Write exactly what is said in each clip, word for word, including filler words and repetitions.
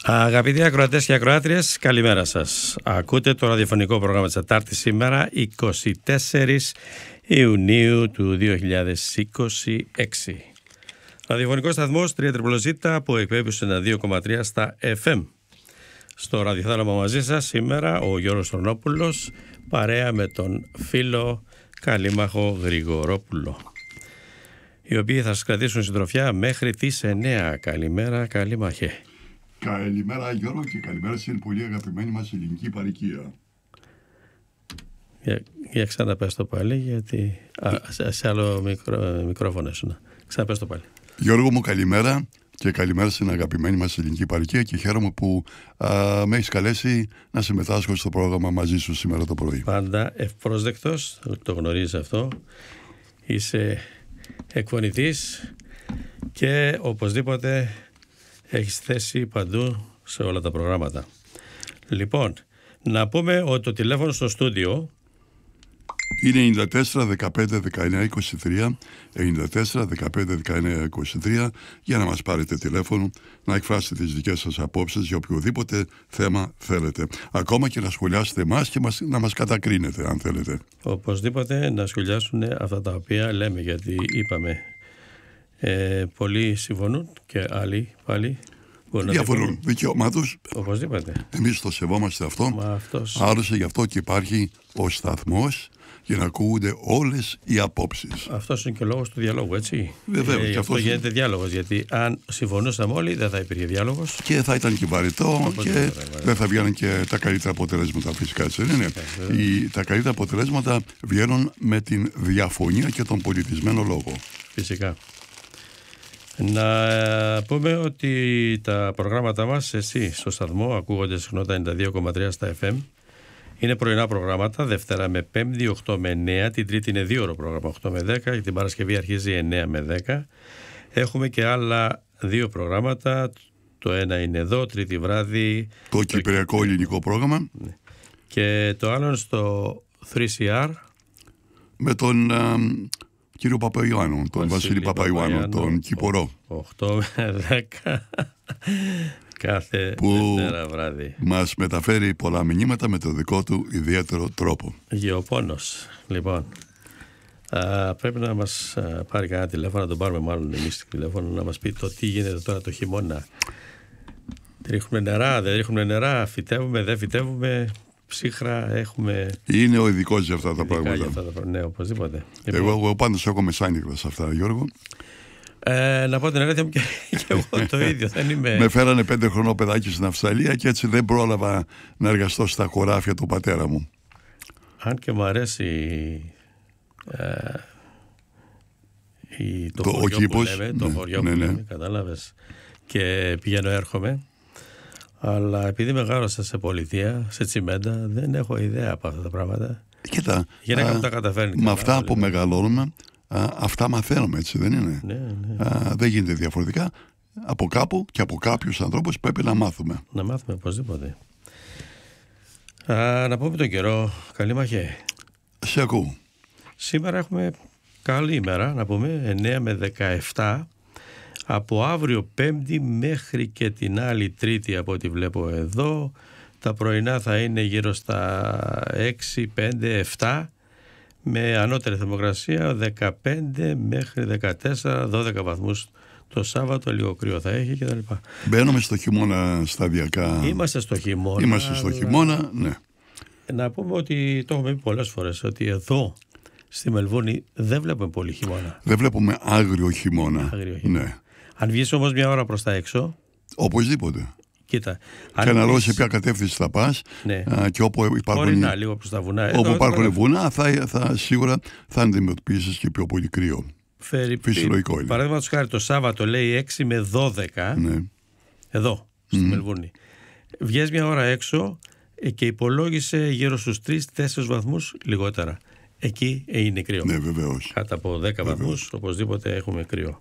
Αγαπητοί ακροατές και ακροάτριες, καλημέρα σας. Ακούτε το ραδιοφωνικό πρόγραμμα της Τετάρτης σήμερα, εικοστή τέταρτη Ιουνίου του δύο χιλιάδες είκοσι έξι. Ραδιοφωνικός σταθμός τρία ζέτα που εκπέμπει στο ενενήντα δύο κόμμα τρία στα εφ εμ. Στο ραδιοθάλαμο μαζί σας σήμερα ο Γιώργος Τρονόπουλος, παρέα με τον φίλο Καλήμαχο Γρηγορόπουλο, οι οποίοι θα σας κρατήσουν συντροφιά μέχρι τις εννιά. Καλημέρα Καλήμαχε. Καλημέρα Γιώργο και καλημέρα στην πολύ αγαπημένη μας ελληνική παροικία. Για, για ξαναπες το πάλι, γιατί α, σε, σε άλλο μικρό, μικρόφωνο ήσουν. Ξαναπες το πάλι. Γιώργο μου, καλημέρα και καλημέρα στην αγαπημένη μας ελληνική παροικία και χαίρομαι που α, με έχεις καλέσει να συμμετάσχω στο πρόγραμμα μαζί σου σήμερα το πρωί. Πάντα ευπρόσδεκτος, το γνωρίζεις αυτό. Είσαι εκφωνητής και οπωσδήποτε έχεις θέση παντού σε όλα τα προγράμματα. Λοιπόν, να πούμε ότι το τηλέφωνο στο στούντιο είναι ενενήντα τέσσερα δεκαπέντε δεκαεννιά είκοσι τρία, ενενήντα τέσσερα δεκαπέντε δεκαεννιά είκοσι τρία, για να μας πάρετε τηλέφωνο, να εκφράσετε τις δικές σας απόψεις για οποιοδήποτε θέμα θέλετε. Ακόμα και να σχολιάσετε εμάς και μας, να μας κατακρίνετε αν θέλετε. Οπωσδήποτε να σχολιάσουν αυτά τα οποία λέμε, γιατί είπαμε ε, πολλοί συμφωνούν και άλλοι πάλι διαφορούν. Δικαίωμά τους. Οπωσδήποτε. Εμείς το σεβόμαστε αυτό. Αυτός... Άλλωστε γι' αυτό και υπάρχει ο σταθμός, για να ακούγονται όλες οι απόψεις. Αυτός είναι και ο λόγος του διαλόγου, έτσι. Βεβαίως. Ε, και αυτό αυτός... γίνεται διάλογος, γιατί αν συμφωνούσαμε όλοι δεν θα υπήρχε διάλογος. Και θα ήταν και βαρετό και βέβαια. δεν θα βγαίνουν και τα καλύτερα αποτελέσματα, φυσικά, έτσι δεν είναι. Οι, τα καλύτερα αποτελέσματα βγαίνουν με την διαφωνία και τον πολιτισμένο λόγο. Φυσικά. Να πούμε ότι τα προγράμματα μας, εσύ στο σταθμό, ακούγονται συχνότητα ενενήντα δύο κόμμα τρία στα εφ εμ. Είναι πρωινά προγράμματα, Δευτέρα με Πέμπτη οκτώ με εννιά, την Τρίτη είναι δύο ώρο πρόγραμμα οκτώ με δέκα και την Παρασκευή αρχίζει εννιά με δέκα. Έχουμε και άλλα δύο προγράμματα, το ένα είναι εδώ, Τρίτη βράδυ. Το, το κυπριακό το... ελληνικό πρόγραμμα. Και το άλλο στο τρία σι αρ. Με τον α, κύριο Παπαϊωάννου, τον Βασίλη, Βασίλη Παπαϊωάννου, τον Κυπορό. οκτώ με δέκα. Κάθε που Δευτέρα βράδυ μας μεταφέρει πολλά μηνύματα με το δικό του ιδιαίτερο τρόπο. Γεωπόνος. Λοιπόν, α, πρέπει να μας α, πάρει κανένα τηλέφωνο, να τον πάρουμε μάλλον εμείς τηλέφωνο, να μας πει το τι γίνεται τώρα το χειμώνα. Ρίχνουμε νερά, δεν ρίχνουμε νερά, φυτεύουμε, δεν φυτεύουμε, ψύχρα έχουμε. Είναι ο ειδικός για αυτά τα πράγματα. Για αυτά τα... Ναι, οπωσδήποτε. Εγώ, εγώ πάντως έχω μεσάνυχτα σε αυτά, Γιώργο. Ε, να πω την αλήθεια μου και, και εγώ το ίδιο. Δεν είμαι... Με φέρανε πέντε χρονό παιδάκι στην Αυστραλία και έτσι δεν πρόλαβα να εργαστώ στα χωράφια του πατέρα μου. Αν και μου αρέσει ε, η, το, το χωριό ο που λέμε, ναι, το χωριό ναι, που ναι. λέμε, κατάλαβες, και πηγαίνω έρχομαι, αλλά επειδή μεγάλωσα σε πολιτεία, σε τσιμέντα, δεν έχω ιδέα από αυτά τα πράγματα. Κοίτα, η γυναίκα μου τα καταφέρνει. Με αυτά δηλαδή που μεγαλώνουμε, Α, αυτά μαθαίνουμε, έτσι δεν είναι. Ναι, ναι. Α, δεν γίνεται διαφορετικά. Από κάπου και από κάποιους ανθρώπους πρέπει να μάθουμε. Να μάθουμε οπωσδήποτε. Α, να πούμε τον καιρό. Καλήμαχε. Σε ακούω. Σήμερα έχουμε καλή ημέρα, να πούμε, εννιά με δεκαεπτά. Από αύριο Πέμπτη μέχρι και την άλλη Τρίτη, από ό,τι βλέπω εδώ, τα πρωινά θα είναι γύρω στα έξι, πέντε, επτά. Με ανώτερη θερμοκρασία δεκαπέντε μέχρι δεκατέσσερα δώδεκα βαθμούς. Το Σάββατο λίγο κρύο θα έχει κτλ. Μπαίνουμε στο χειμώνα σταδιακά. Είμαστε στο χειμώνα. Είμαστε στο χειμώνα, ναι. Να πούμε ότι το έχουμε πει πολλές φορές, ότι εδώ στη Μελβούρνη δεν βλέπουμε πολύ χειμώνα. Δεν βλέπουμε άγριο χειμώνα. Άγριο χειμώνα. Ναι. Αν βγεις όμως μια ώρα προς τα έξω. Οπωσδήποτε. Κοίτα, και να δώσει σε ποια κατεύθυνση θα πας, ναι. α, και όπου υπάρχουν, Ορεινά, λίγο προς τα βουνά. όπου Εδώ, υπάρχουν τώρα... βουνά θα, θα, σίγουρα θα αντιμετωπίσεις και πιο πολύ κρύο. Φέρει, φυσιολογικό είναι. Παραδείγματος χάρη το Σάββατο λέει έξι με δώδεκα, ναι. Εδώ στη mm. Μελβούρνη. Βγες μια ώρα έξω και υπολόγισε γύρω στους τρεις τέσσερις βαθμούς λιγότερα. Εκεί είναι κρύο. Ναι, βεβαίως. Κάτω από δέκα βεβαίως. βαθμούς οπωσδήποτε έχουμε κρύο.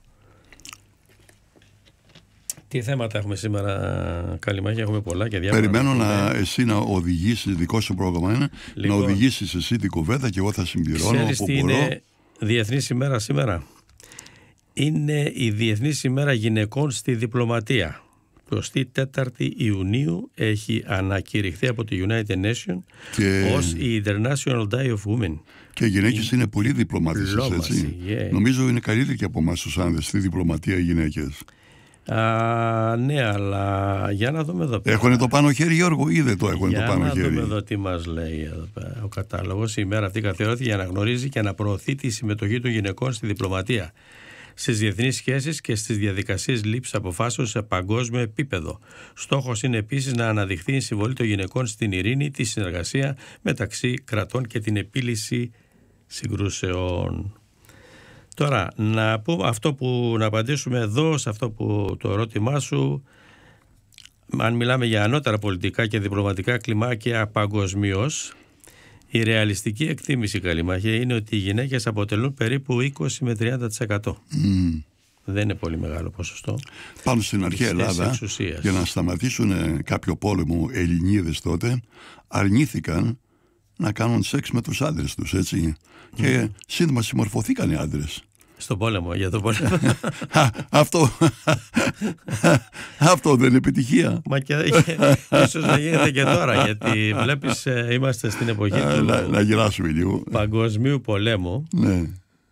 Τι θέματα έχουμε σήμερα, Καλημάχη, έχουμε πολλά και διάφορα. Περιμένω να, εσύ να οδηγήσεις, δικό σου πρόγραμμα είναι, λοιπόν, να οδηγήσεις εσύ την κουβέντα και εγώ θα συμπληρώνω ξέρεις όπου τι μπορώ. Είναι Διεθνής ημέρα σήμερα. Είναι η Διεθνής ημέρα γυναικών στη διπλωματία, εικοστή τέταρτη Ιουνίου έχει ανακηρυχθεί από το United Nations και... ως η International Day of Women. Και οι γυναίκες είναι, είναι πολύ διπλωματικές, έτσι. Yeah. Νομίζω είναι καλύτεροι και από εμάς τους άνδρες στη διπλωματία οι γυναίκες. Α, ναι, αλλά για να δούμε εδώ πέρα. Έχουνε το πάνω χέρι, Γιώργο, ή δεν το έχουνε το πάνω χέρι? Για να δούμε εδώ τι μας λέει εδώ πέρα. Ο κατάλογος. Η ημέρα αυτή καθιερώθηκε για να γνωρίζει και να προωθεί τη συμμετοχή των γυναικών στη διπλωματία, στις διεθνείς σχέσεις και στις διαδικασίες λήψης αποφάσεων σε παγκόσμιο επίπεδο. Στόχος είναι επίσης να αναδειχθεί η συμβολή των γυναικών στην ειρήνη, τη συνεργασία μεταξύ κρατών και την επίλυση συγκρούσεων. Τώρα, να πούμε αυτό που να απαντήσουμε εδώ σε αυτό που το ερώτημά σου, αν μιλάμε για ανώτερα πολιτικά και διπλωματικά κλιμάκια παγκοσμίως, η ρεαλιστική εκτίμηση, Καλημάχη, είναι ότι οι γυναίκες αποτελούν περίπου είκοσι με τριάντα τοις εκατό. Mm. Δεν είναι πολύ μεγάλο ποσοστό. Πάνω στην αρχαία Ελλάδα, εξουσίας, για να σταματήσουν κάποιο πόλεμο, Ελληνίδες τότε αρνήθηκαν να κάνουν σεξ με τους άντρες τους, έτσι. Mm. Και σύντομα συμμορφωθήκαν οι άντρες. Στον πόλεμο, για τον πόλεμο. αυτό, αυτό δεν είναι επιτυχία. Μα και ίσως να γίνεται και τώρα, γιατί βλέπεις είμαστε στην εποχή του να, να γελάσουμε λίγο. Παγκοσμίου πολέμου. Ναι.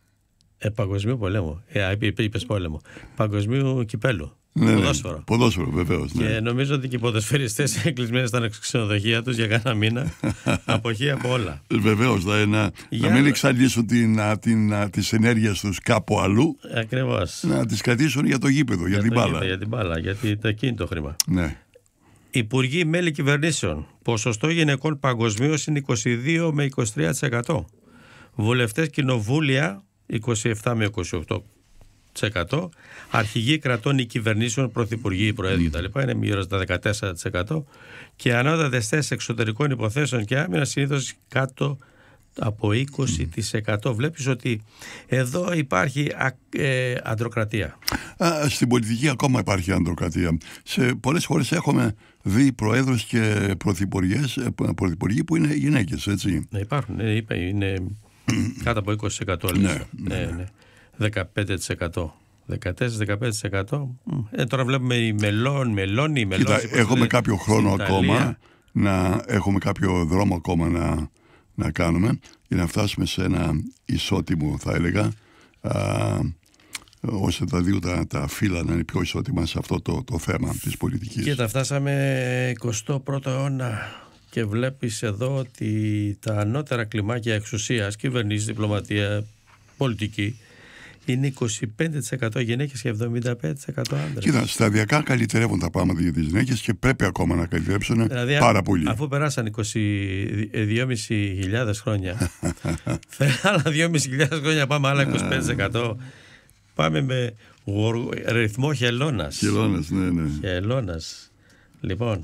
Ε, παγκοσμίου πολέμου. Ε, είπες πόλεμο. Παγκοσμίου κυπέλου. Ναι, ποδόσφαιρο. Ναι, ποδόσφαιρο, βεβαίως. Ναι. Και νομίζω ότι και οι ποδοσφαιριστές κλεισμένοι στα ξενοδοχεία τους για κάνα μήνα. Αποχή από όλα. Βεβαίως, να, να, για... να μην εξαντλήσουν την, την, τις ενέργειες τους κάπου αλλού. Ακριβώς. Να τις κρατήσουν για το γήπεδο, για, για την μπάλα. Γήπεδο, για την μπάλα, γιατί το εκείνη το χρήμα. Ναι. Υπουργοί μέλη κυβερνήσεων. Ποσοστό γυναικών παγκοσμίως είναι είκοσι δύο με είκοσι τρία τοις εκατό. Βουλευτές κοινοβούλια είκοσι επτά με είκοσι οκτώ τοις εκατό. Αρχηγοί κρατών ή κυβερνήσεων, πρωθυπουργοί, προέδροι κτλ. Είναι γύρω στα δεκατέσσερα τοις εκατό. Και ανώτατες θέσεις εξωτερικών υποθέσεων και άμυνας συνήθως κάτω από είκοσι τοις εκατό. Βλέπεις ότι εδώ υπάρχει α, ε, αντροκρατία. Α, στην πολιτική ακόμα υπάρχει αντροκρατία. Σε πολλές χώρες έχουμε δει προέδρους και πρωθυπουργοί που είναι γυναίκες, έτσι. Ναι, υπάρχουν. Ναι, είναι κάτω από είκοσι τοις εκατό. Ναι, ναι, ναι. ναι. δεκαπέντε τοις εκατό. δεκατέσσερα με δεκαπέντε τοις εκατό. Ε, τώρα βλέπουμε η μελών, μελώνη, μελώνη. Κοίτα, έχουμε κάποιο χρόνο ακόμα, να έχουμε κάποιο δρόμο ακόμα να, να κάνουμε για να φτάσουμε σε ένα ισότιμο, θα έλεγα, α, ώστε τα δύο τα, τα φύλλα να είναι πιο ισότιμα σε αυτό το, το θέμα της πολιτικής. Και τα φτάσαμε εικοστό πρώτο αιώνα. Και βλέπεις εδώ ότι τα ανώτερα κλιμάκια εξουσίας, κυβερνήσεις, διπλωματία, πολιτική, είναι είκοσι πέντε τοις εκατό γυναίκες και εβδομήντα πέντε τοις εκατό άντρες. Κοίτα, σταδιακά καλυτερεύουν τα πράγματα για τις γυναίκες και πρέπει ακόμα να καλυτερέψουν δηλαδή, πάρα πολύ. Αφού περάσαν είκοσι δυόμισι χιλιάδες χρόνια, άλλα δυόμισι χιλιάδες χρόνια πάμε άλλα είκοσι πέντε τοις εκατό. Πάμε με ρυθμό χελώνας. Χελώνας, ναι, ναι. Χελώνας. Λοιπόν,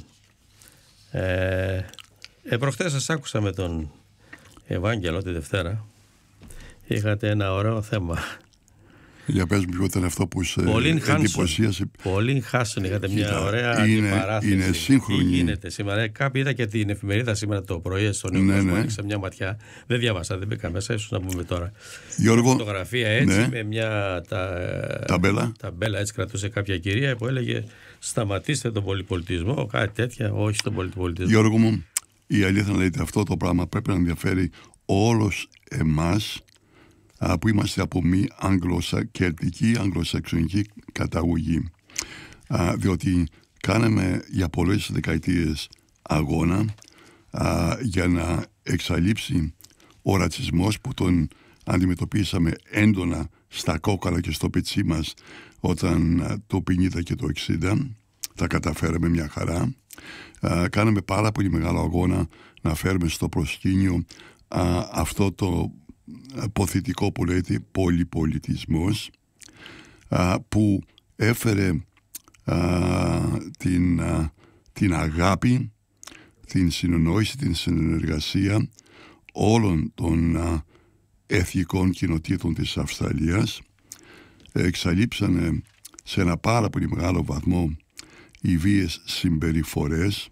ε, ε, προχτές σας άκουσα με τον Ευάγγελο τη Δευτέρα. Είχατε ένα ωραίο θέμα. Για πες μου ποιο ήταν αυτό που σε εντυπωσίασε. Πολύ Χάσον, είχατε μια ωραία είναι, παράθεση. Είναι σύγχρονη. Τι γίνεται σήμερα. Κάποιοι είδα και την εφημερίδα σήμερα το πρωί στον Νέο Κόσμο. Άνοιξε μια ματιά. Δεν διάβασα, δεν μπήκα μέσα. Ίσως να πούμε τώρα. Γιώργο, φωτογραφία έτσι ναι. με μια τα, ταμπέλα. ταμπέλα. Έτσι κρατούσε κάποια κυρία που έλεγε σταματήστε τον πολυπολιτισμό. Κάτι τέτοια. Όχι στον πολυπολιτισμό. Γιώργο μου, η αλήθεια να λέτε αυτό το πράγμα πρέπει να ενδιαφέρει όλους εμάς που είμαστε από μη αγγλοσακελτική, αγγλοσαξονική καταγωγή. Α, διότι κάναμε για πολλές δεκαετίες αγώνα α, για να εξαλείψει ο ρατσισμός που τον αντιμετωπίσαμε έντονα στα κόκαλα και στο πετσί μας όταν α, το πενήντα και το εξήντα τα καταφέραμε μια χαρά. Α, κάναμε πάρα πολύ μεγάλο αγώνα να φέρουμε στο προσκήνιο α, αυτό το αποθητικό που λέγεται πολυπολιτισμός α, που έφερε α, την, α, την αγάπη, την συνεννόηση, την συνεργασία όλων των α, εθνικών κοινοτήτων της Αυστραλίας. Εξαλείψανε σε ένα πάρα πολύ μεγάλο βαθμό οι βίες συμπεριφορές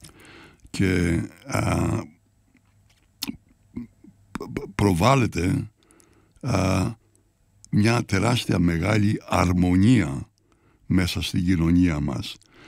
και α, προβάλλεται α, μια τεράστια μεγάλη αρμονία μέσα στην κοινωνία μας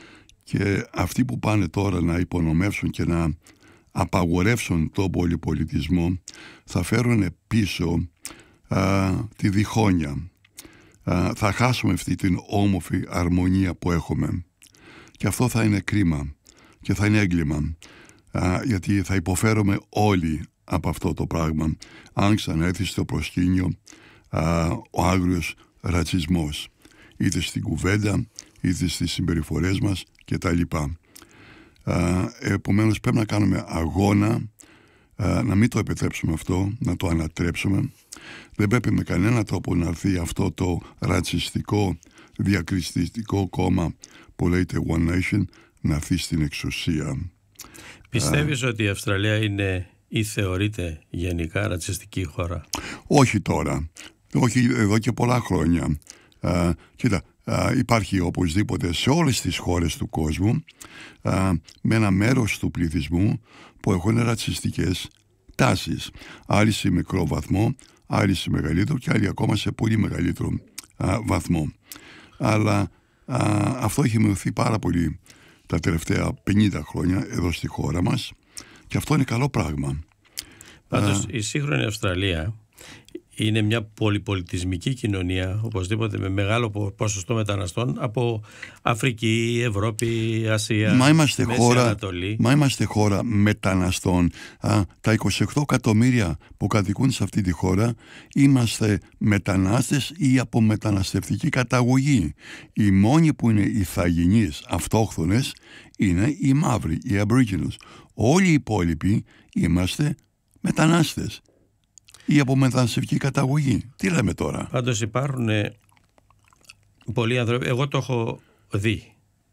Και αυτοί που πάνε τώρα να υπονομεύσουν και να απαγορεύσουν τον πολυπολιτισμό θα φέρουν πίσω α, τη διχόνοια. Α, θα χάσουμε αυτή την όμορφη αρμονία που έχουμε. Και αυτό θα είναι κρίμα και θα είναι έγκλημα. Α, γιατί θα υποφέρουμε όλοι από αυτό το πράγμα αν ξαναέρθει στο προσκήνιο α, ο άγριος ρατσισμός, είτε στην κουβέντα είτε στις συμπεριφορές μας και τα λοιπά. Επομένως πρέπει να κάνουμε αγώνα α, να μην το επιτρέψουμε αυτό, να το ανατρέψουμε. Δεν πρέπει με κανένα τρόπο να έρθει αυτό το ρατσιστικό διακριστικό κόμμα που λέγεται One Nation να έρθει στην εξουσία. Πιστεύεις α, ότι η Αυστραλία είναι ή θεωρείται γενικά ρατσιστική χώρα? Όχι τώρα, όχι εδώ και πολλά χρόνια. Α, κοίτα, α, υπάρχει οπωσδήποτε σε όλες τις χώρες του κόσμου α, με ένα μέρος του πληθυσμού που έχουν ρατσιστικές τάσεις. Άλλοι σε μικρό βαθμό, άλλοι σε μεγαλύτερο και άλλοι ακόμα σε πολύ μεγαλύτερο α, βαθμό. Αλλά α, αυτό έχει μειωθεί πάρα πολύ τα τελευταία πενήντα χρόνια εδώ στη χώρα μας και αυτό είναι καλό πράγμα. Πάντως η σύγχρονη Αυστραλία είναι μια πολυπολιτισμική κοινωνία, οπωσδήποτε, με μεγάλο ποσοστό μεταναστών από Αφρική, Ευρώπη, Ασία, μα είμαστε Μέση χώρα, Ανατολή. Μα είμαστε χώρα μεταναστών. Α, τα είκοσι οκτώ εκατομμύρια που κατοικούν σε αυτή τη χώρα είμαστε μετανάστες ή από μεταναστευτική καταγωγή. Οι μόνοι που είναι ηθαγενείς αυτόχθονες είναι οι μαύροι, οι Aboriginals. Όλοι οι υπόλοιποι είμαστε μετανάστες ή από μεταναστευτική καταγωγή. Τι λέμε τώρα? Πάντως υπάρχουν πολλοί άνθρωποι, εγώ το έχω δει.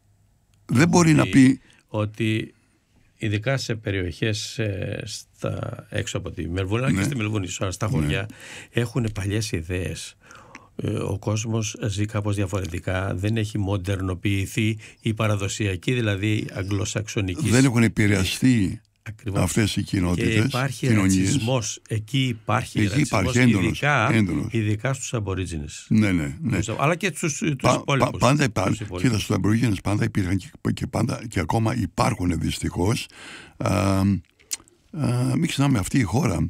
Δεν μπορεί ότι, να πει ότι ειδικά σε περιοχές ε, στα, έξω από τη Μελβούνη, αλλά ναι, και στη Μελβούνη, στα χωριά, ναι, έχουν παλιές ιδέες. Ο κόσμος ζει κάπως διαφορετικά, δεν έχει μοντερνοποιηθεί η παραδοσιακή, δηλαδή αγγλοσαξονική. Δεν έχουν επηρεαστεί ακριβώς αυτές οι κοινότητες. Και υπάρχει ρατσισμός. Εκεί υπάρχει Εκεί ρατσισμός, υπάρχει έντονος, ειδικά, έντονος. ειδικά στους Aborigines. Ναι, ναι, ναι. Αλλά και στους, τους πα, υπόλοιπους. Πα, πάντα υπάρχουν. Κοίτα, στους Aborigines πάντα υπήρχαν και, και, πάντα, και ακόμα υπάρχουν δυστυχώς. Α, α, μην ξεχνάμε, αυτή η χώρα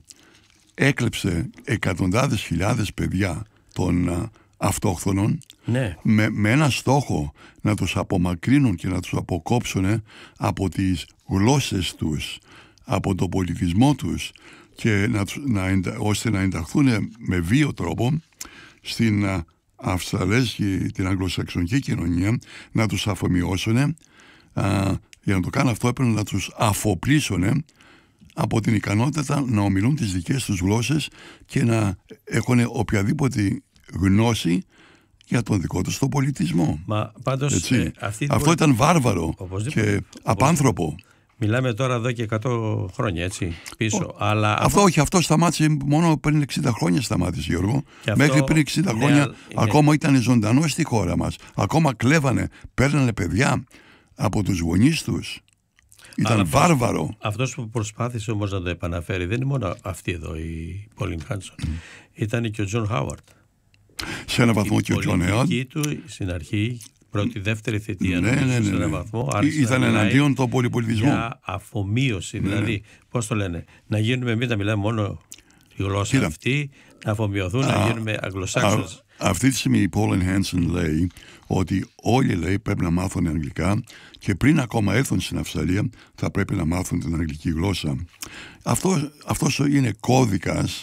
έκλεψε εκατοντάδες χιλιάδες παιδιά των α, αυτόχθονων, ναι, με, με ένα στόχο να τους απομακρύνουν και να τους αποκόψουν από τις γλώσσες τους, από τον πολιτισμό τους και να, να, ώστε να ενταχθούν με βίο τρόπο στην Αυστραλέζικη, την αγγλοσαξονική κοινωνία, να τους αφομοιώσουν. Α, για να το κάνουν αυτό έπρεπε να τους αφοπλίσουν από την ικανότητα να ομιλούν τις δικές τους γλώσσες και να έχουν οποιαδήποτε γνώση για τον δικό τους τον πολιτισμό. Μα πάντως, ε, αυτή αυτό ήταν βάρβαρο και απάνθρωπο. Μιλάμε τώρα εδώ και εκατό χρόνια, έτσι, πίσω. Ο, αλλά αυτό από... όχι, αυτό σταμάτησε μόνο πριν εξήντα χρόνια σταμάτησε, Γιώργο. Αυτό... Μέχρι πριν εξήντα ναι, χρόνια είναι... ακόμα ήταν ζωντανό στη χώρα μας. Ακόμα κλέβανε, παίρνανε παιδιά από τους γονείς τους. Ήταν αλλά βάρβαρο. Αυτός που προσπάθησε όμως να το επαναφέρει δεν είναι μόνο αυτή εδώ η Πόλιν Χάνσον. Mm. Ήταν και ο Τζον Χάουαρντ. Σε ένα βαθμό η και ο Τζον Χάουαρντ. Η πολιτική του στην αρχή, πρώτη, δεύτερη θητεία, ναι, ναι, ναι, ναι. σε έναν βαθμό ήταν εναντίον των πολυπολιτισμών. Για αφομοίωση, ναι, δηλαδή, ναι. Πώς το λένε, να γίνουμε εμείς να μιλάμε μόνο τη γλώσσα Κοίτα. αυτή, να αφομοιωθούν, α, να γίνουμε αγγλοσάξονες. Αυτή τη στιγμή η Πόλιν Χάνσον λέει ότι όλοι, λέει, πρέπει να μάθουν αγγλικά και πριν ακόμα έρθουν στην Αυστραλία θα πρέπει να μάθουν την αγγλική γλώσσα. Αυτό, αυτός είναι κώδικας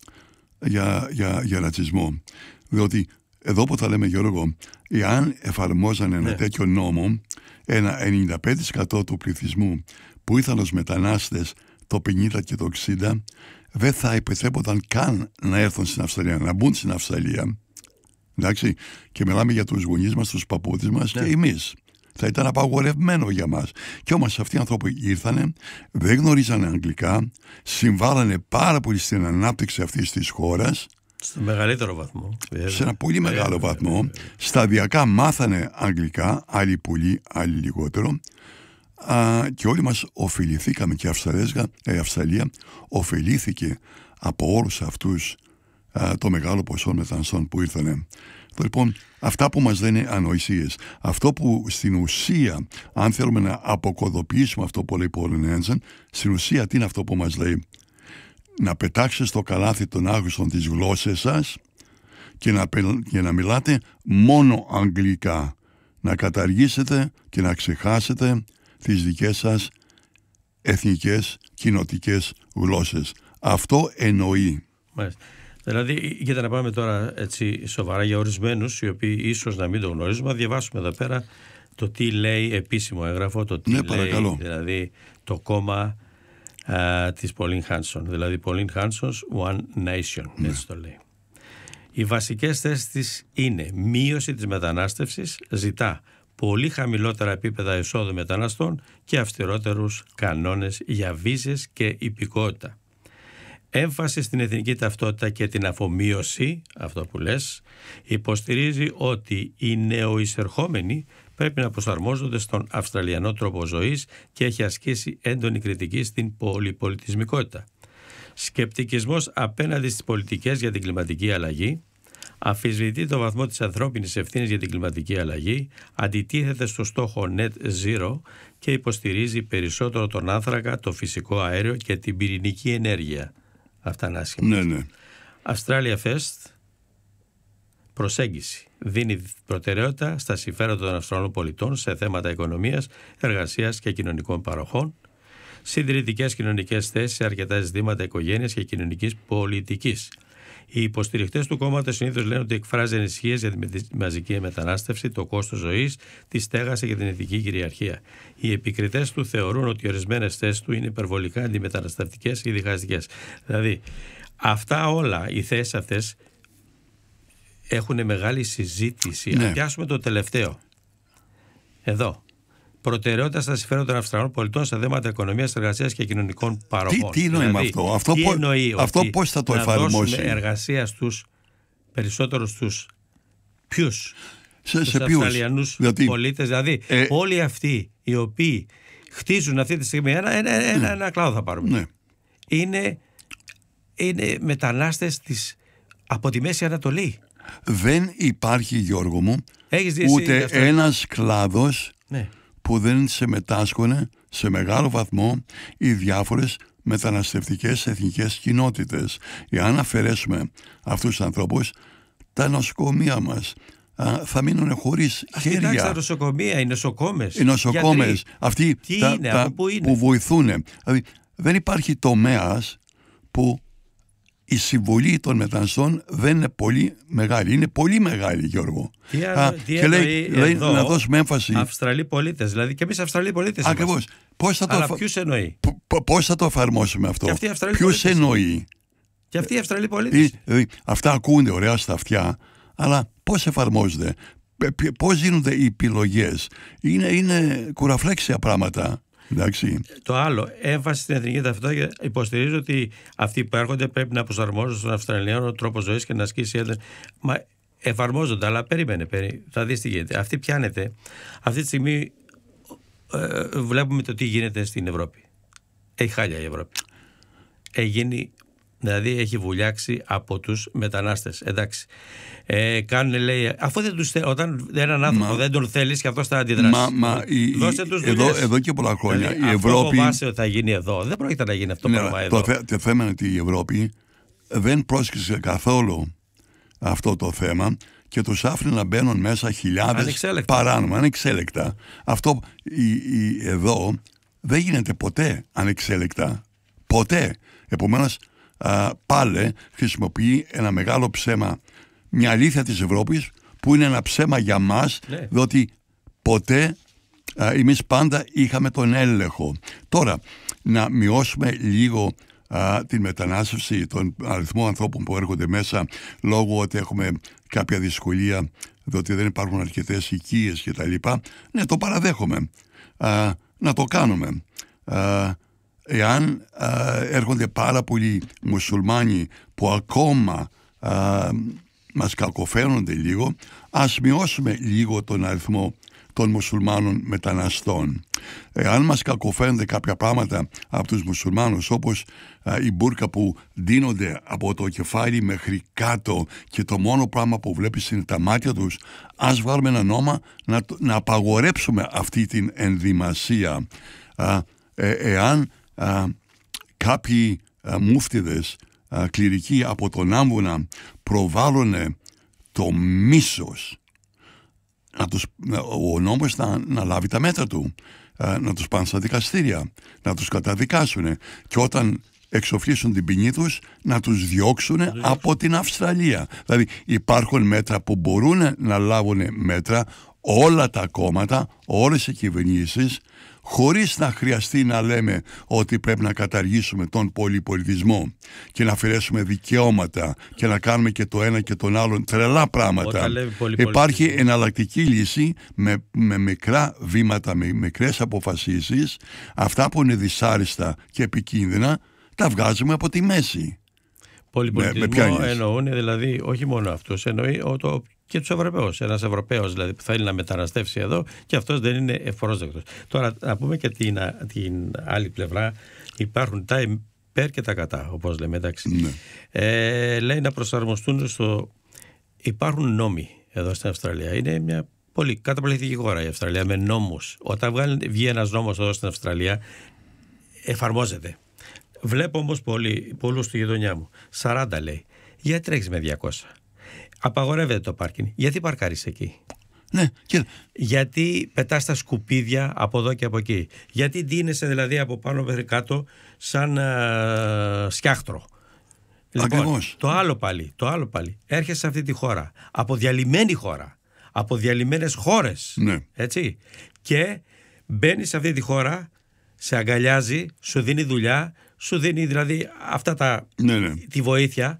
για, για, για ρατσισμό. Διότι εδώ που θα λέμε, Γιώργο, εάν εφαρμόζανε ένα ναι. τέτοιο νόμο, ένα ενενήντα πέντε τοις εκατό του πληθυσμού που ήρθαν ως μετανάστες το πενήντα και το εξήντα δεν θα επιτρέπονταν καν να έρθουν στην Αυστραλία, να μπουν στην Αυστραλία. Εντάξει, και μιλάμε για τους γονείς μας, τους παππούδες μας ναι. και εμείς. Θα ήταν απαγορευμένο για μας. Και όμως αυτοί οι άνθρωποι ήρθανε, δεν γνωρίζανε αγγλικά, συμβάλλανε πάρα πολύ στην ανάπτυξη αυτής της χώρας. Στο μεγαλύτερο βαθμό. Σε ένα πολύ μεγάλο βαθμό. Σταδιακά μάθανε αγγλικά, άλλοι πολύ, άλλοι λιγότερο. Α, και όλοι μας ωφεληθήκαμε και η Αυστραλία ωφελήθηκε από όλους αυτούς α, το μεγάλο ποσό μεταναστών που ήρθανε. Λοιπόν, αυτά που μας λένε ανοησίες. Αυτό που στην ουσία, αν θέλουμε να αποκωδοποιήσουμε αυτό που λέει Paul Hansen, στην ουσία τι είναι αυτό που μας λέει? Να πετάξετε στο καλάθι των άγουστων τις γλώσσες σας και να, και να μιλάτε μόνο αγγλικά. Να καταργήσετε και να ξεχάσετε τις δικές σας εθνικές, κοινοτικές γλώσσες. Αυτό εννοεί. Μάλιστα. Δηλαδή, για να πάμε τώρα έτσι σοβαρά για ορισμένους, οι οποίοι ίσως να μην το γνωρίζουμε, να διαβάσουμε εδώ πέρα το τι λέει επίσημο έγγραφο, το τι ναι, λέει παρακαλώ. δηλαδή το κόμμα α, της Pauline Hanson. Δηλαδή, Pauline Hanson's One Nation, ναι. Έτσι το λέει. Οι βασικές θέσεις της είναι μείωση της μετανάστευσης, ζητά πολύ χαμηλότερα επίπεδα εισόδου μεταναστών και αυστηρότερους κανόνες για βίζες και υπηκότητα. Έμφαση στην εθνική ταυτότητα και την αφομοίωση, αυτό που λες, υποστηρίζει ότι οι νεοεισερχόμενοι πρέπει να προσαρμόζονται στον αυστραλιανό τρόπο ζωής και έχει ασκήσει έντονη κριτική στην πολυπολιτισμικότητα. Σκεπτικισμός απέναντι στις πολιτικές για την κλιματική αλλαγή, αμφισβητεί το βαθμό της ανθρώπινης ευθύνης για την κλιματική αλλαγή, αντιτίθεται στο στόχο Net Zero και υποστηρίζει περισσότερο τον άνθρακα, το φυσικό αέριο και την πυρηνική ενέργεια. Αυτά είναι άσχημα. Ναι, ναι. Australia First, προσέγγιση. Δίνει προτεραιότητα στα συμφέροντα των Αυστραλών πολιτών σε θέματα οικονομίας, εργασίας και κοινωνικών παροχών, συντηρητικές κοινωνικές θέσεις σε αρκετά ζητήματα οικογένειας και κοινωνικής πολιτικής. Οι υποστηρικτές του κόμματος συνήθως λένε ότι εκφράζει ανησυχίες για τη μαζική μετανάστευση, το κόστος ζωής, τη στέγαση και την εθνική κυριαρχία. Οι επικριτές του θεωρούν ότι ορισμένες θέσεις του είναι υπερβολικά αντιμεταναστευτικές ή διχαστικές. Δηλαδή, αυτά όλα, οι θέσεις αυτές, έχουν μεγάλη συζήτηση. Ναι. Αν πιάσουμε το τελευταίο. Εδώ. Προτεραιότητα στα συμφέροντα των Αυστραλών πολιτών σε θέματα οικονομίας, εργασίας και κοινωνικών παροχών. Τι, τι εννοεί δηλαδή, αυτό, αυτό, τι πώς, εννοεί αυτό πώς θα το να εφαρμόσει? Να εργασία στους περισσότερους στους ποιους, σε, στους σε Αυστραλιανούς δηλαδή, πολίτες. Δηλαδή ε, όλοι αυτοί οι οποίοι χτίζουν αυτή τη στιγμή ένα, ένα, ένα, ένα, ένα κλάδο θα πάρουμε. Ναι. Είναι, είναι μετανάστες της, από τη Μέση Ανατολή. Δεν υπάρχει, Γιώργο μου, Έχεις ούτε ένας κλάδος ναι. που δεν συμμετάσχουν σε μεγάλο βαθμό οι διάφορες μεταναστευτικές εθνικές κοινότητες. Εάν αφαιρέσουμε αυτούς τους ανθρώπους, τα νοσοκομεία μας α, θα μείνουν χωρίς χέρια. Κοιτάξτε τα νοσοκομεία, οι νοσοκόμες. Οι νοσοκόμες, αυτοί τι τα, είναι, τα, που, είναι? που βοηθούν. Δηλαδή, δεν υπάρχει τομέας που η συμβολή των μεταναστών δεν είναι πολύ μεγάλη. Είναι πολύ μεγάλη, Γιώργο. Τι, Α, τι και λέει, λέει να δώσουμε έμφαση. Αυστραλοί πολίτες, δηλαδή και εμείς Αυστραλοί πολίτες. Ακριβώς. Πώς θα, Αλλά το... ποιους εννοεί? Πώς θα το εφαρμόσουμε αυτό? Ποιους εννοεί? Και αυτοί οι Αυστραλοί πολίτες. Δηλαδή, αυτά ακούγονται ωραία στα αυτιά, αλλά πώς εφαρμόζονται? Πώς γίνονται οι επιλογές? Είναι, είναι κουραφλέξια πράγματα. Εντάξει. Το άλλο, έμφαση στην εθνική ταυτότητα, υποστηρίζει ότι αυτοί που έρχονται πρέπει να προσαρμόζονται στον Αυστραλιανό τρόπο ζωής και να ασκήσει έντονη. Μα εφαρμόζονται, αλλά περίμενε, περί... θα δεις τι γίνεται. Αυτή πιάνεται. Αυτή τη στιγμή ε, βλέπουμε το τι γίνεται στην Ευρώπη. Έχει χάλια η Ευρώπη. Έχει γίνει, δηλαδή έχει βουλιάξει από τους μετανάστες. Εντάξει. Ε, κάνουν, λέει, αφού δεν τους θέλει, όταν έναν άνθρωπο μα, δεν τον θέλεις και αυτός θα αντιδράσει. Μα, μα, η, δώστε τους εδώ, εδώ και πολλά χρόνια δηλαδή, η αυτό Ευρώπη. Φοβάσαι ότι θα γίνει εδώ. Δεν πρόκειται να γίνει αυτό το ναι, πράγμα το εδώ. Θε, το θέμα είναι ότι η Ευρώπη δεν πρόσεξε καθόλου αυτό το θέμα και τους άφηνε να μπαίνουν μέσα χιλιάδες παράνομα, ανεξέλεκτα. Αυτό η, η, εδώ δεν γίνεται ποτέ ανεξέλεκτα. Ποτέ. Επομένως, α, πάλι χρησιμοποιεί ένα μεγάλο ψέμα, μια αλήθεια της Ευρώπης που είναι ένα ψέμα για μας, ναι. Διότι ποτέ α, εμείς πάντα είχαμε τον έλεγχο. Τώρα, να μειώσουμε λίγο α, την μετανάστευση, τον αριθμό ανθρώπων που έρχονται μέσα λόγω ότι έχουμε κάποια δυσκολία, διότι δεν υπάρχουν αρκετές οικίες κτλ. Ναι, το παραδέχομαι. Α, να το κάνουμε. Α, εάν α, έρχονται πάρα πολλοί μουσουλμάνοι που ακόμα α, μας κακοφαίνονται λίγο, ας μειώσουμε λίγο τον αριθμό των μουσουλμάνων μεταναστών. Ε, αν μας κακοφαίνονται κάποια πράγματα από τους μουσουλμάνους, όπως α, η μπουρκα που ντύνονται από το κεφάλι μέχρι κάτω και το μόνο πράγμα που βλέπεις είναι τα μάτια τους, ας βάλουμε ένα νόμο να, να απαγορέψουμε αυτή την ενδυμασία. Α, ε, εάν α, κάποιοι α, μούφτιδες α, κληρικοί από τον Άμβουνα προβάλλουν το μίσος, να τους, ο νόμος να, να λάβει τα μέτρα του, να τους πάνε στα δικαστήρια, να τους καταδικάσουν και όταν εξοφλήσουν την ποινή τους να τους διώξουν από την Αυστραλία. Δηλαδή υπάρχουν μέτρα που μπορούν να λάβουν μέτρα όλα τα κόμματα, όλες οι κυβερνήσεις, χωρίς να χρειαστεί να λέμε ότι πρέπει να καταργήσουμε τον πολυπολιτισμό και να αφαιρέσουμε δικαιώματα και να κάνουμε και το ένα και τον άλλον τρελά πράγματα. Υπάρχει εναλλακτική λύση με, με μικρά βήματα, με μικρές αποφασίσεις. Αυτά που είναι δυσάρεστα και επικίνδυνα τα βγάζουμε από τη μέση. Πολυπολιτισμό εννοούν δηλαδή όχι μόνο αυτούς, εννοεί το, και τους Ευρωπαίους. Ένας Ευρωπαίος δηλαδή που θέλει να μεταναστεύσει εδώ και αυτός δεν είναι ευπρόσδεκτος. Τώρα να πούμε και την, την άλλη πλευρά, υπάρχουν τα υπέρ και τα κατά, όπως λέμε, εντάξει. Ναι. Ε, λέει να προσαρμοστούν στο... Υπάρχουν νόμοι εδώ στην Αυστραλία. Είναι μια πολύ καταπληκτική χώρα η Αυστραλία με νόμους. Όταν βγάλει, βγει ένας νόμος εδώ στην Αυστραλία, εφαρμόζεται. Βλέπω όμως πολλοί, πολλούς στη γειτονιά μου. σαράντα λέει. Γιατί τρέχεις με διακόσια. Απαγορεύεται το πάρκινγκ. Γιατί παρκάρεις εκεί. Ναι, και... Γιατί πετάς τα σκουπίδια από εδώ και από εκεί. Γιατί ντύνεσαι δηλαδή από πάνω μέχρι κάτω σαν α, σκιάχτρο. Λοιπόν, το άλλο πάλι, το άλλο πάλι. Έρχεσαι σε αυτή τη χώρα. Από διαλυμένη χώρα. Από διαλυμένες χώρες. Ναι. Έτσι. Και μπαίνεις σε αυτή τη χώρα, σε αγκαλιάζει, σου δίνει δουλειά, σου δίνει δηλαδή αυτά τα, ναι, ναι. τη βοήθεια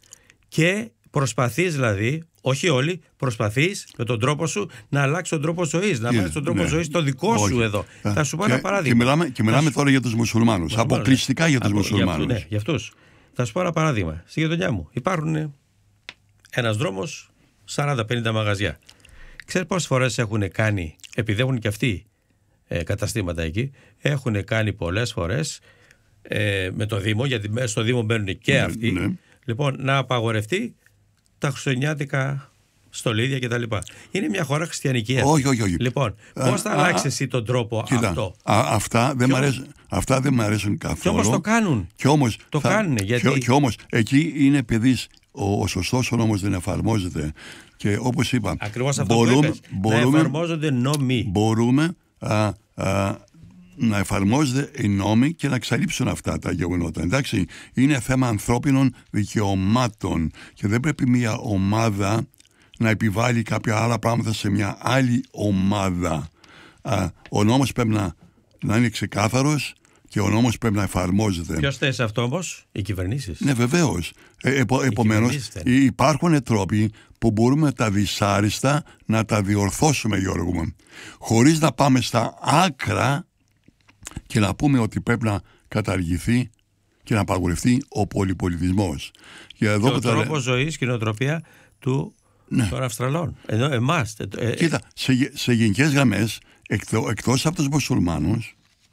και προσπαθείς δηλαδή, όχι όλοι, προσπαθείς με τον τρόπο σου να αλλάξει τον τρόπο ζωής, να βάλεις τον τρόπο ναι. ζωής το δικό όχι. σου εδώ. Α, θα σου πω ένα παράδειγμα. Και μιλάμε, και μιλάμε τώρα για τους μουσουλμάνους, αποκλειστικά ναι. για τους Από, μουσουλμάνους. Για, ναι, για αυτούς. Θα σου πω ένα παράδειγμα. Στη γειτονιά μου υπάρχουν ένας δρόμος, σαράντα πενήντα μαγαζιά. Ξέρεις πόσες φορές έχουν κάνει, επειδή έχουν και αυτοί ε, καταστήματα εκεί, έχουν κάνει πολλές φορές ε, με το Δήμο, γιατί μέσα στο Δήμο μπαίνουν και ναι, αυτοί, ναι. λοιπόν, να απαγορευτεί τα χριστουγεννιάτικα στολίδια κτλ. Είναι μια χώρα χριστιανική. Όχι, όχι, όχι. Λοιπόν, πώς θα αλλάξει εσύ τον τρόπο κοίτα, αυτό. Α, αυτά, δεν μ' αρέσουν, αυτά δεν μ' αρέσουν καθόλου. Και όμως το κάνουν. Και όμως, το θα, κάνουν. Γιατί... Και, και όμως εκεί είναι παιδής. Ο, ο σωστός ο νόμος δεν εφαρμόζεται. Και όπως είπα, ακριβώς αυτό μπορούμε, που είπες, μπορούμε, να εφαρμόζονται νόμοι. Μπορούμε α, α, να εφαρμόζονται οι νόμοι και να εξαλείψουν αυτά τα γεγονότα. Εντάξει, είναι θέμα ανθρώπινων δικαιωμάτων και δεν πρέπει μια ομάδα να επιβάλλει κάποια άλλα πράγματα σε μια άλλη ομάδα. Α, ο νόμος πρέπει να, να είναι ξεκάθαρος και ο νόμος πρέπει να εφαρμόζεται. Ποιος θες αυτό όμως, οι κυβερνήσεις. Ναι, βεβαίως. Ε, επο, επομένως, υπάρχουν τρόποι που μπορούμε τα δυσάριστα να τα διορθώσουμε, Γιώργο μου, χωρίς να πάμε στα άκρα και να πούμε ότι πρέπει να καταργηθεί και να απαγορευτεί ο πολυπολιτισμός. Και, εδώ και ο τρόπος λέ... ζωής και η νοοτροπία του ναι. των Αυστραλών. Ενώ εμάς. Ε, Κοίτα, σε, σε γενικές γραμμές, εκτό, εκτός από τους μουσουλμάνους,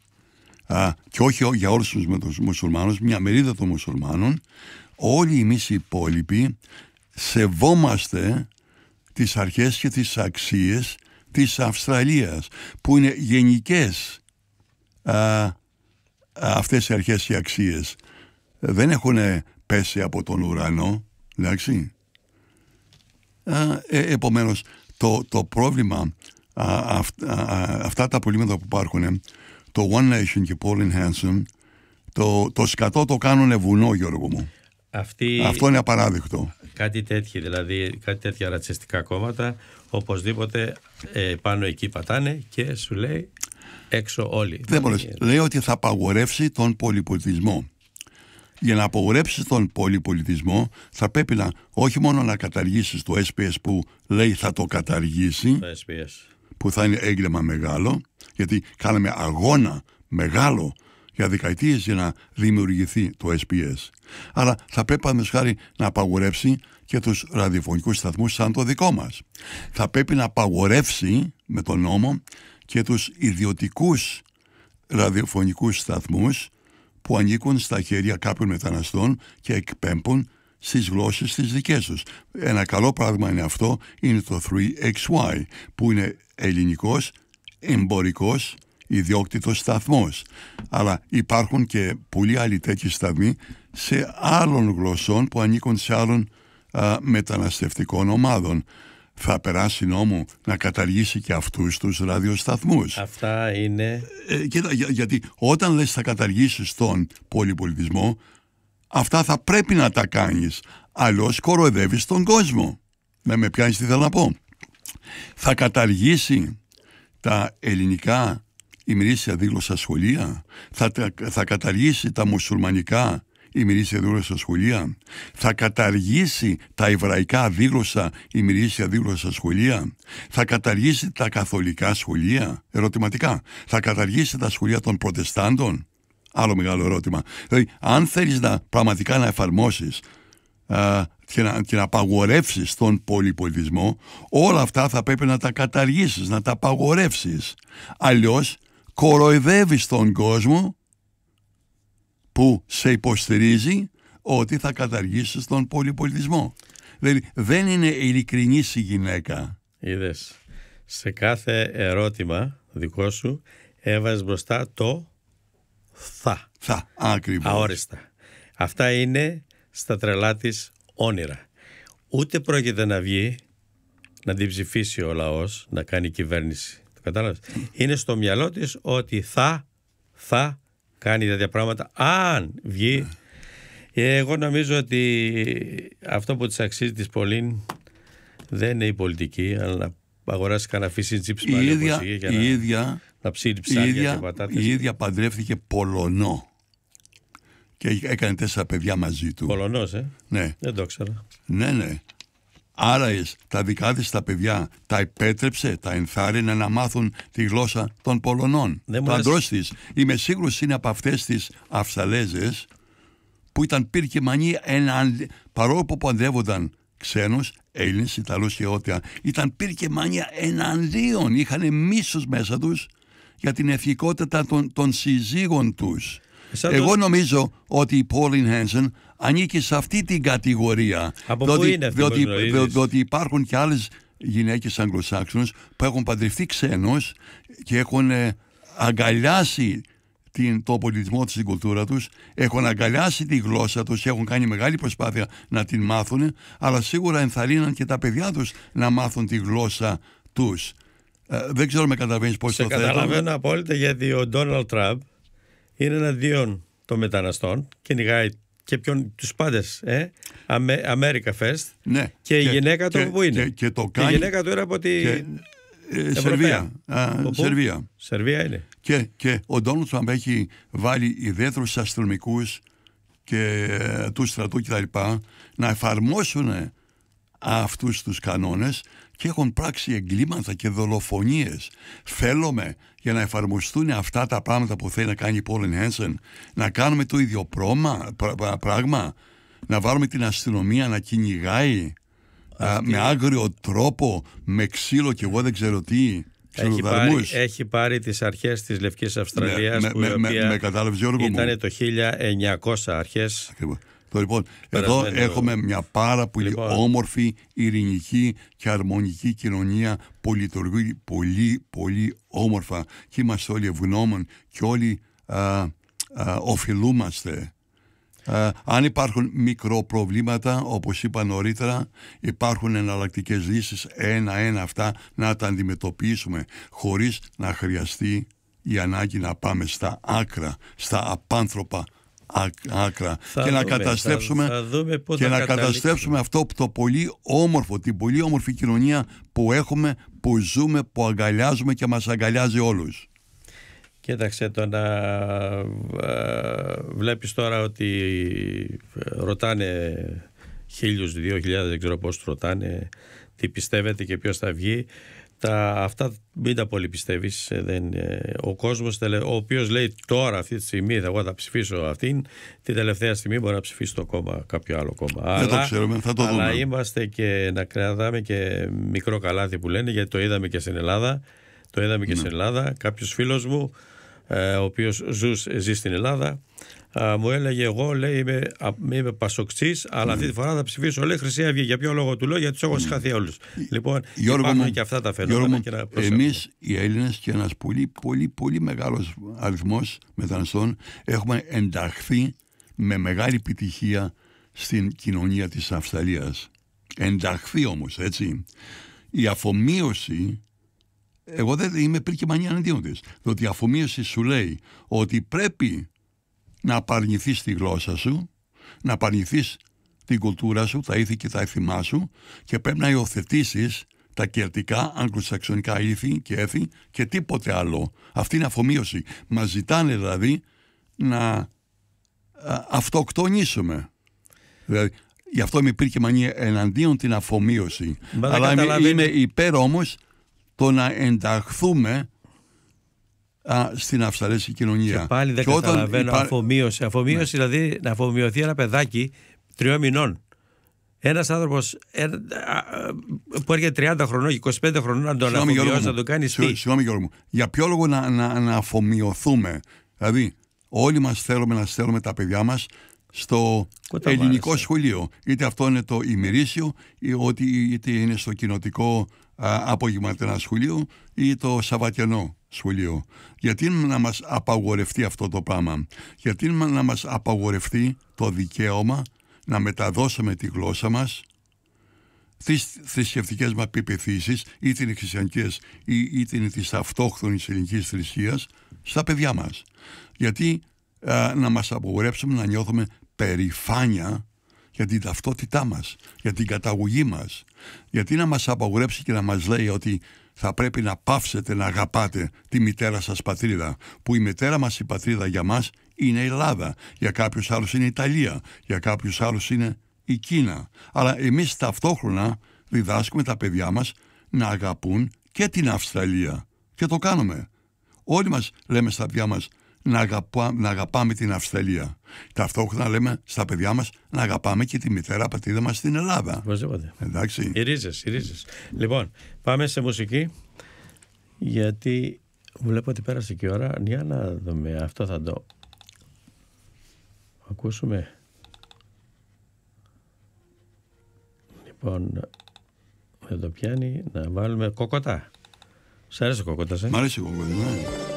α, και όχι για όλους τους μουσουλμάνους, μια μερίδα των μουσουλμάνων, όλοι εμείς οι υπόλοιποι σεβόμαστε τις αρχές και τις αξίες της Αυστραλίας, που είναι γενικές. Α, αυτές οι αρχές και οι αξίες δεν έχουν πέσει από τον ουρανό, εντάξει. Α, ε, επομένως το, το πρόβλημα α, αυ, α, αυτά τα προβλήματα που υπάρχουν, το One Nation και Pauline Hanson, το, το σκατό το κάνουν βουνό, Γιώργο μου. Αυτή, αυτό είναι απαράδεκτο. Κάτι τέτοιο, δηλαδή κάτι τέτοια ρατσιστικά κόμματα οπωσδήποτε ε, πάνω εκεί πατάνε και σου λέει έξω όλοι. Δεν μπορείς. Λέει ότι θα απαγορεύσει τον πολυπολιτισμό. Για να απαγορεύσει τον πολυπολιτισμό θα πρέπει να όχι μόνο να καταργήσεις το ες πι ες που λέει θα το καταργήσει, το ες πι ες. Που θα είναι έγκλημα μεγάλο, γιατί κάναμε αγώνα μεγάλο για δεκαετίες για να δημιουργηθεί το ες πι ες. Αλλά θα πρέπει χάρη να απαγορεύσει και τους ραδιοφωνικούς σταθμούς σαν το δικό μας. Θα πρέπει να απαγορεύσει με τον νόμο και τους ιδιωτικούς ραδιοφωνικούς σταθμούς που ανήκουν στα χέρια κάποιων μεταναστών και εκπέμπουν στις γλώσσες τις δικές τους. Ένα καλό πράγμα είναι αυτό, είναι το θρι εξ γουάι, που είναι ελληνικός εμπορικός ιδιόκτητος σταθμός. Αλλά υπάρχουν και πολλοί άλλοι τέτοιοι σταθμοί σε άλλων γλωσσών που ανήκουν σε άλλων α, μεταναστευτικών ομάδων. Θα περάσει νόμο να καταργήσει και αυτούς τους ραδιοσταθμούς. Αυτά είναι... Ε, κοίτα, για, γιατί όταν λες θα καταργήσεις τον πολυπολιτισμό, αυτά θα πρέπει να τα κάνεις. Αλλιώς κοροϊδεύεις τον κόσμο. Με, με πιάνεις τι θέλω να πω. Θα καταργήσει τα ελληνικά ημερήσια δίγλωσσα σχολεία. Θα, θα καταργήσει τα μουσουλμανικά ημερήσια δίγλωσσα σχολεία. Θα καταργήσει τα εβραϊκά δίγλωσσα ημερήσια δίγλωσσα σχολεία. Θα καταργήσει τα καθολικά σχολεία. Ερωτηματικά. Θα καταργήσει τα σχολεία των προτεστάντων. Άλλο μεγάλο ερώτημα. Δηλαδή, αν θέλεις να, πραγματικά να εφαρμόσεις α, και, να, και να απαγορεύσεις τον πολυπολιτισμό, όλα αυτά θα πρέπει να τα καταργήσεις, να τα απαγορεύσεις. Αλλιώς κοροϊδεύεις τον κόσμο που σε υποστηρίζει ότι θα καταργήσεις τον πολυπολιτισμό. Δηλαδή, δεν είναι ειλικρινής η γυναίκα. Είδες, σε κάθε ερώτημα δικό σου έβαζες μπροστά το θα. Θα, ακριβώς. Αόριστα. Αυτά είναι στα τρελά της όνειρα. Ούτε πρόκειται να βγει να την ψηφίσει ο λαός, να κάνει κυβέρνηση. Το κατάλαβες. Είναι στο μυαλό της ότι θα, θα κάνει τέτοια πράγματα αν βγει. Εγώ νομίζω ότι αυτό που της αξίζει της Πολύν δεν είναι η πολιτική, αλλά να αγοράσει κανένα φύση τσίπς πάλι η ίδια, όπως είχε, η να, ίδια, να ψήνει ψάρια η ίδια, και πατάτες. η ίδια παντρεύτηκε Πολωνό και έκανε τέσσερα παιδιά μαζί του. Πολωνός, ε? Ναι. Δεν το ξέρα. Ναι, ναι. Άρα τα δικά της τα παιδιά τα επέτρεψε, τα ενθάρρυνε να μάθουν τη γλώσσα των Πολωνών. Το αντρός της, είμαι σίγουρος είναι από αυτές τις Αυστραλέζες που ήταν πυρκεμανοί, παρόλο που παντρεύονταν ξένους, Έλληνες, Ιταλούς και ό,τι, ήταν πυρκεμανοί εναντίον, είχαν μίσος μέσα τους για την εθνικότητα των, των συζύγων τους. Εγώ το... νομίζω ότι η Pauline Hanson ανήκει σε αυτή την κατηγορία. Από διότι, πού είναι αυτή διότι, διότι, διότι υπάρχουν και άλλες γυναίκες Αγγλοσάξονες που έχουν παντρευτεί ξένους και έχουν ε, αγκαλιάσει την, το πολιτισμό της, την κουλτούρα τους, έχουν αγκαλιάσει τη γλώσσα τους και έχουν κάνει μεγάλη προσπάθεια να την μάθουν, αλλά σίγουρα ενθαρρύναν και τα παιδιά τους να μάθουν τη γλώσσα τους. Ε, δεν ξέρω με καταλαβαίνεις πώς το το θέτω. Σε καταλαβαίνω απόλυτα, γιατί ο Ντόναλντ Τραμπ είναι εναντίον των μεταναστών, κυνηγάει και ποιον, τους πάντες, ε? America First, ναι, και, και η γυναίκα του και, που είναι. Και, και, το και κάνει, η γυναίκα του είναι από τη και, ε, Σερβία. Α, Σερβία. Σερβία είναι. Και, και ο Ντόναλντ Τραμπ έχει βάλει ιδιαίτερους αστυνομικούς και ε, του στρατού κτλ. Να εφαρμόσουν αυτούς τους κανόνες και έχουν πράξει εγκλήματα και δολοφονίες. Θέλουμε για να εφαρμοστούν αυτά τα πράγματα που θέλει να κάνει η Pauline Hanson, να κάνουμε το ίδιο πρόμα, πρά, πράγμα, να βάλουμε την αστυνομία να κυνηγάει α, με άγριο τρόπο, με ξύλο και εγώ δεν ξέρω τι. Έχει πάρει, έχει πάρει τις αρχές της Λευκής Αυστραλίας, με, που με, η με, οποία με κατάλαβες, Γιώργο μου. Ήταν το χίλια εννιακόσια αρχές. Ακριβώς. Το, λοιπόν, εδώ έχουμε μια πάρα πολύ λοιπόν. όμορφη, ειρηνική και αρμονική κοινωνία που λειτουργεί πολύ πολύ όμορφα και είμαστε όλοι ευγνώμων και όλοι α, α, οφειλούμαστε. Α, αν υπάρχουν μικροπροβλήματα, όπως είπα νωρίτερα, υπάρχουν εναλλακτικές λύσεις, ένα-ένα αυτά να τα αντιμετωπίσουμε χωρίς να χρειαστεί η ανάγκη να πάμε στα άκρα, στα απάνθρωπα άκρα θα και δούμε, να καταστρέψουμε, θα, θα και να καταστρέψουμε αυτό το πολύ όμορφο, την πολύ όμορφη κοινωνία που έχουμε, που ζούμε, που αγκαλιάζουμε και μας αγκαλιάζει όλους. Κοίταξε, το να ε, βλέπεις τώρα ότι ρωτάνε χίλιους, δύο χιλιάδες, δεν ξέρω πώς ρωτάνε, τι πιστεύετε και ποιος θα βγει. Τα, αυτά μην τα πολύ πιστεύεις. Δεν, ο κόσμος, ο οποίος λέει τώρα αυτή τη στιγμή εγώ θα ψηφίσω αυτήν, την τελευταία στιγμή μπορεί να ψηφίσει το κόμμα, κάποιο άλλο κόμμα. Δεν αλλά, το ξέρουμε, θα το αλλά δούμε. είμαστε και να κρατάμε και μικρό καλάθι που λένε, γιατί το είδαμε και στην Ελλάδα. Το είδαμε και Ναι. στην Ελλάδα. Κάποιος φίλος μου, ε, ο οποίος ζους, ζει στην Ελλάδα, α, μου έλεγε: εγώ, λέει, είμαι, α, είμαι πασοξής, αλλά Ναι. αυτή τη φορά θα ψηφίσω, λέει, Χρυσή Αυγή. Για ποιο λόγο του λέω? Γιατί τους έχω συγχαθεί όλους. Λοιπόν, Γιώργο υπάρχουν μου, και αυτά τα Γιώργο φαινόμενα. μου, Και να προσέχουμε. εμείς οι Έλληνες και ένας πολύ πολύ πολύ μεγάλος αριθμός μεταναστών έχουμε ενταχθεί με μεγάλη επιτυχία στην κοινωνία της Αυστραλίας. Ενταχθεί όμως, έτσι. Η αφομοίωση, εγώ δεν είμαι πρικημανία εναντίον της, διότι η αφομοίωση σου λέει ότι πρέπει να απαρνηθείς τη γλώσσα σου, να απαρνηθείς την κουλτούρα σου, τα ήθη και τα έθιμά σου, και πρέπει να υιοθετήσεις τα κελτικά, αγγλοσαξονικά ήθη και έθη και τίποτε άλλο. Αυτή είναι αφομοίωση. Μας ζητάνε δηλαδή να α, αυτοκτονήσουμε. Δηλαδή, γι' αυτό είμαι πυρκεμανία εναντίον την αφομοίωση. Μα δεν Αλλά είμαι, καταλαβαίνει. είμαι υπέρ όμως το να ενταχθούμε α, στην αυστραλέζικη κοινωνία. Και πάλι δεν Και όταν καταλαβαίνω υπά- αφομοίωση. Αφομοίωση, δηλαδή να αφομοιωθεί ένα παιδάκι τριών μηνών. Ένας άνθρωπος ε, α, α, που έρχεται τριάντα χρονών, είκοσι πέντε χρονών, να τον Συγγνώμη, Γιώργο αφομοιώσει, μου. να τον κάνει Συγγνώμη, τι? Συγγνώμη, Γιώργο μου. Για ποιο λόγο να, να, να αφομοιωθούμε? Δηλαδή, όλοι μας θέλουμε να στέλνουμε τα παιδιά μας στο Κοίτα, ελληνικό μάλιστα. σχολείο. Είτε αυτό είναι το ημερήσιο, ή ότι είτε είναι στο κοινοτικό α, απογευματινό σχολείο ή το σαββατιανό σχολείο. Γιατί να μας απαγορευτεί αυτό το πράγμα? Γιατί να μας απαγορευτεί το δικαίωμα να μεταδώσουμε τη γλώσσα μας, τις θρησκευτικές μας πεποιθήσεις, είτε είναι χριστιανικές ή είτε είναι της αυτόχθονης ελληνικής θρησκείας, στα παιδιά μας? Γιατί α, να μας απογορέψουμε να νιώθουμε περηφάνεια για την ταυτότητά μας, για την καταγωγή μας? Γιατί να μας απαγορέψει και να μας λέει ότι θα πρέπει να πάψετε να αγαπάτε τη μητέρα σας πατρίδα, που η μητέρα μας η πατρίδα για μας είναι η Ελλάδα, για κάποιους άλλους είναι η Ιταλία, για κάποιους άλλους είναι η Κίνα. Αλλά εμείς ταυτόχρονα διδάσκουμε τα παιδιά μας να αγαπούν και την Αυστραλία. Και το κάνουμε. Όλοι μας λέμε στα παιδιά μας να, αγαπά, να αγαπάμε την Αυστραλία. Ταυτόχρονα λέμε στα παιδιά μας να αγαπάμε και τη μητέρα πατρίδα μας στην Ελλάδα. Οπωσδήποτε. Εντάξει. Οι ρίζες, οι ρίζες. Λοιπόν, πάμε σε μουσική, γιατί βλέπω ότι πέρασε και η ώρα. Για να δούμε, αυτό θα το ακούσουμε. Λοιπόν, δεν το πιάνει, να βάλουμε κοκοτά. Σ' αρέσει ο κοκοτάς, ε? Μ' αρέσει εγώ, ναι.